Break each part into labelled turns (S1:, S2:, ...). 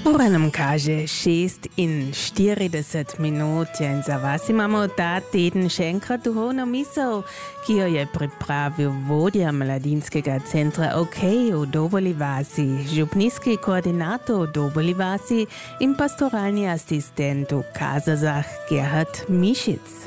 S1: Ura nam kaže 6:40 minut in za vas imamo ta teden še enkrat duhovno misel, ki jo je pripravil vodja mladinskega centra OK v Doboli vasi, župnijski koordinator v Doboli vasi in pastoralni asistent v Kazazah Gerhard Mišic.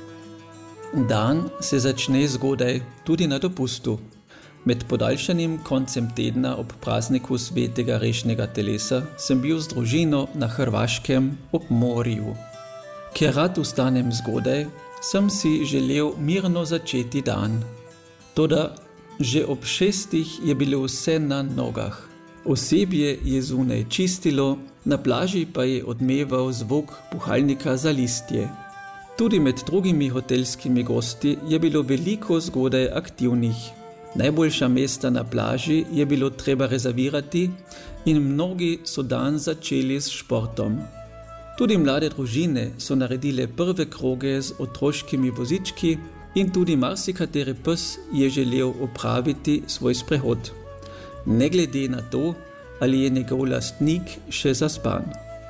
S2: Dan se začne zgodaj tudi na dopustu. Med podaljšanim koncem tedna ob prazniku svetega rešnega telesa sem bil z družino na Hrvaškem ob morju. Ker rad vstanem zgodaj, sem si želel mirno začeti dan. Toda že ob 6 je bilo vse na nogah. Osebje je zunaj čistilo, na plaži pa je odmeval zvok puhalnika za listje. Tudi med drugimi hotelskimi gosti je bilo veliko zgodaj aktivnih. Najboljša mesta na plaži je bilo treba rezervirati in mnogi so dan začeli s športom. Tudi mlade družine so naredile prve kroge z otroškimi vozički in tudi marsikateri pes je želel opraviti svoj sprehod. Ne glede na to, ali je njegov lastnik še zaspan.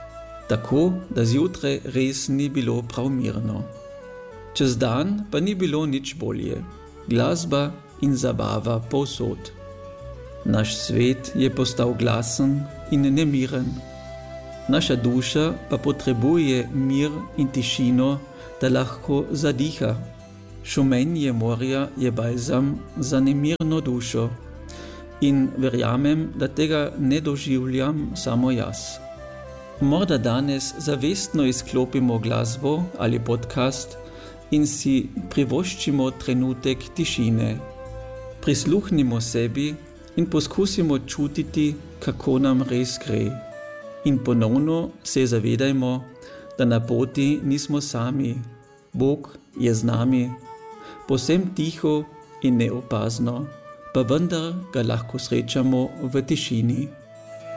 S2: Tako, da zjutraj res ni bilo prav mirno. Čez dan pa ni bilo nič bolje. Glasba in zabava povsod. Naš svet je postal glasen in nemiren. Naša duša pa potrebuje mir in tišino, da lahko zadiha. Šumenje morja je balzam za nemirno dušo in verjamem, da tega ne doživljam samo jaz. Morda danes zavestno izklopimo glasbo ali podcast in si privoščimo trenutek tišine. Prisluhnimo sebi in poskusimo čutiti, kako nam res gre. In ponovno se zavedajmo, da na poti nismo sami. Bog je z nami, povsem tiho in neopazno, pa vendar ga lahko srečamo v tišini.